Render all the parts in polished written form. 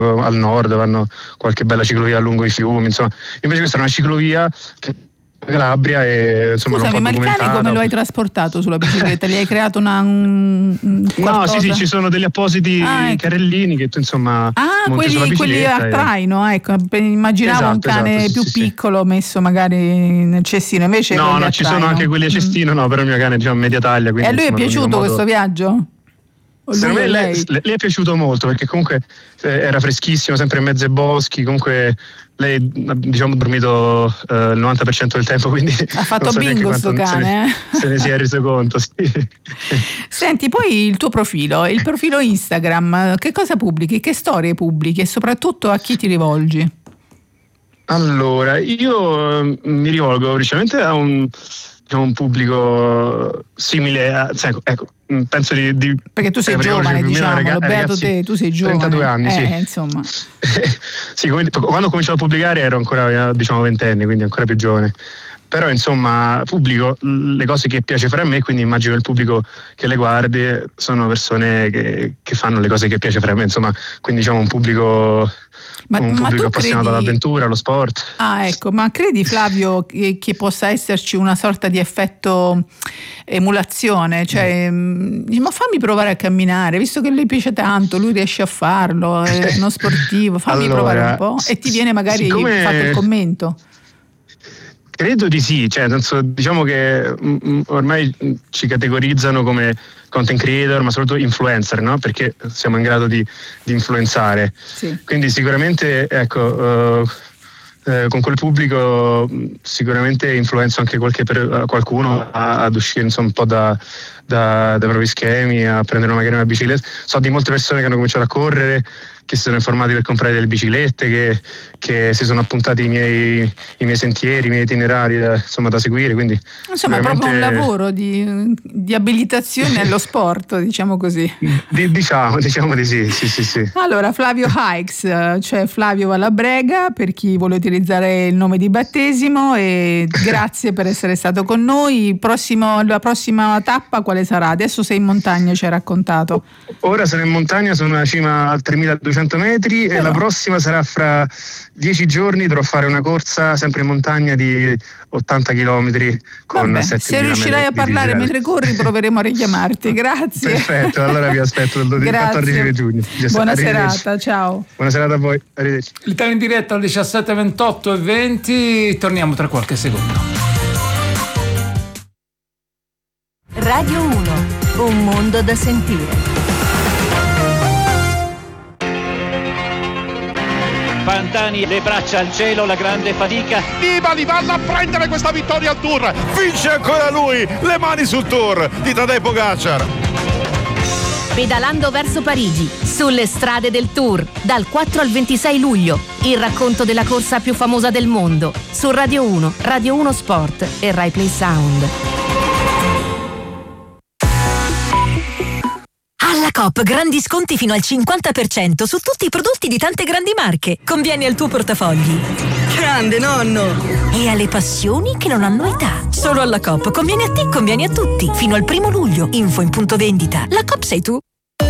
al nord, vanno qualche bella ciclovia lungo i fiumi, insomma. Invece questa è una ciclovia che Calabria e insomma. Scusami, non ma il cane come lo hai trasportato sulla bicicletta? Gli hai creato no, sì, ci sono degli appositi carrellini che tu insomma monti sulla bicicletta. Quelli a traino, ecco, immaginavo un cane più piccolo messo magari nel cestino, invece no, ci sono anche quelli a cestino, no, però il mio cane è media taglia. E a lui è piaciuto questo viaggio? Secondo me lei è piaciuto molto, perché comunque era freschissimo, sempre in mezzo ai boschi, comunque lei diciamo ha dormito il 90% del tempo, quindi ha fatto bingo sto cane, se ne si è reso conto, sì. Senti, poi il tuo profilo Instagram, che cosa pubblichi, che storie pubblichi e soprattutto a chi ti rivolgi? Allora, io mi rivolgo principalmente a un pubblico simile a, ecco, penso di perché tu sei giovane, diciamo, beato te, tu sei giovane. 32 anni, sì. Insomma. Sì, quando ho cominciato a pubblicare ero ancora, diciamo, ventenne, quindi ancora più giovane. Però insomma pubblico le cose che piace fare a me, quindi immagino il pubblico che le guardi sono persone che fanno le cose che piace fare a me, insomma, quindi diciamo un pubblico appassionato all'avventura, allo sport. Ecco, ma credi, Flavio, che possa esserci una sorta di effetto emulazione? Cioè, ma fammi provare a camminare, visto che a lei piace tanto, lui riesce a farlo, è uno sportivo, fammi provare un po', e ti viene magari fatto il commento. Credo di sì, cioè diciamo che ormai ci categorizzano come content creator, ma soprattutto influencer, no? Perché siamo in grado di influenzare. Sì. Quindi sicuramente, ecco, con quel pubblico sicuramente influenzo anche qualcuno ad uscire insomma un po' dai propri schemi, a prendere magari una bicicletta. So di molte persone che hanno cominciato a correre, che si sono informati per comprare delle biciclette, che si sono appuntati i miei sentieri, i miei itinerari da seguire, quindi insomma è proprio un lavoro di abilitazione allo sport, diciamo così. Diciamo di sì. Allora, Flavio Hikes, cioè Flavio Vallabrega per chi vuole utilizzare il nome di battesimo, e grazie per essere stato con noi. La prossima tappa quale sarà? Adesso sei in montagna, ci hai raccontato. Ora sono in montagna, sono alla cima al 3200 metri, e la prossima sarà fra 10 giorni. Dovrò fare una corsa sempre in montagna di 80 km con 7.000 se riuscirai a parlare mentre corri proveremo a richiamarti. Grazie. Perfetto, allora vi aspetto il 14 giugno. Buona serata, ciao. Buona serata a voi, arrivederci. L'Italia in diretta alle 17:28 e 20, torniamo tra qualche secondo. Radio 1, un mondo da sentire. Pantani, le braccia al cielo, la grande fatica. Nibali vanno a prendere questa vittoria al Tour. Vince ancora lui, le mani sul Tour di Tadej Pogačar. Pedalando verso Parigi, sulle strade del Tour, dal 4 al 26 luglio. Il racconto della corsa più famosa del mondo, su Radio 1, Radio 1 Sport e Rai Play Sound. Alla Coop grandi sconti fino al 50% su tutti i prodotti di tante grandi marche. Convieni al tuo portafogli. Grande nonno! E alle passioni che non hanno età. Solo alla Coop conviene a te, conviene a tutti. Fino al 1 luglio. Info in punto vendita. La Coop sei tu.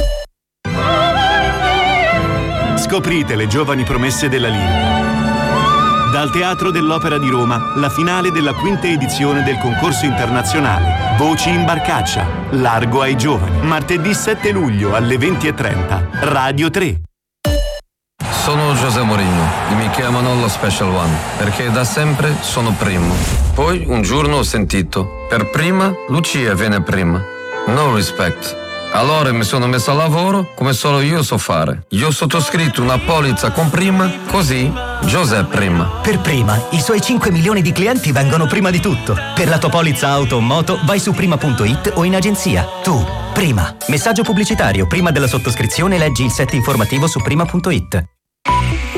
Scoprite le giovani promesse della lirica. Dal Teatro dell'Opera di Roma, la finale della 5ª edizione del concorso internazionale Voci in Barcaccia, largo ai giovani. Martedì 7 luglio alle 20:30, Radio 3. Sono José Mourinho e mi chiamano lo Special One perché da sempre sono primo. Poi un giorno ho sentito, per prima Lucia viene prima. No respect. Allora mi sono messo a lavoro come solo io so fare. Io ho sottoscritto una polizza con prima, così José prima. Per prima, i suoi 5 milioni di clienti vengono prima di tutto. Per la tua polizza auto o moto vai su prima.it o in agenzia. Tu, prima. Messaggio pubblicitario. Prima della sottoscrizione leggi il set informativo su prima.it.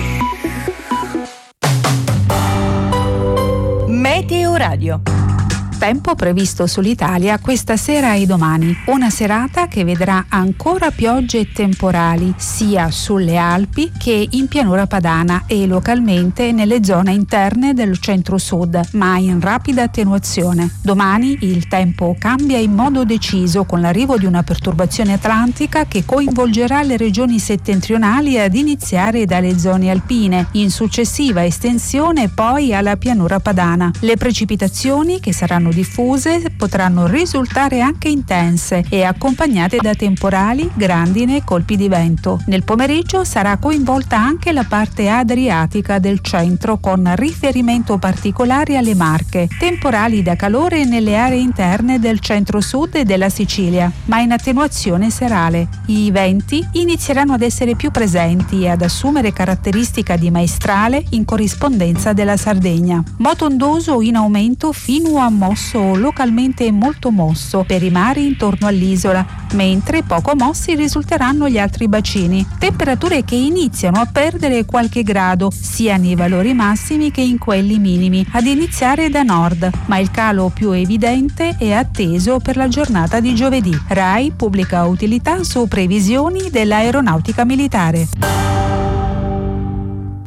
Meteo Radio. Tempo previsto sull'Italia questa sera e domani. Una serata che vedrà ancora piogge e temporali sia sulle Alpi che in pianura padana e localmente nelle zone interne del centro-sud, ma in rapida attenuazione. Domani il tempo cambia in modo deciso con l'arrivo di una perturbazione atlantica che coinvolgerà le regioni settentrionali ad iniziare dalle zone alpine, in successiva estensione poi alla pianura padana. Le precipitazioni, che saranno diffuse, potranno risultare anche intense e accompagnate da temporali, grandine e colpi di vento. Nel pomeriggio sarà coinvolta anche la parte adriatica del centro con riferimento particolare alle Marche. Temporali da calore nelle aree interne del centro-sud e della Sicilia, ma in attenuazione serale. I venti inizieranno ad essere più presenti e ad assumere caratteristica di maestrale in corrispondenza della Sardegna. Moto ondoso in aumento fino a mosso o localmente molto mosso per i mari intorno all'isola, mentre poco mossi risulteranno gli altri bacini. Temperature che iniziano a perdere qualche grado sia nei valori massimi che in quelli minimi, ad iniziare da nord, ma il calo più evidente è atteso per la giornata di giovedì. RAI pubblica utilità su previsioni dell'aeronautica militare.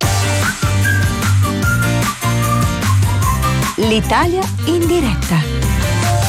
L'Italia in diretta.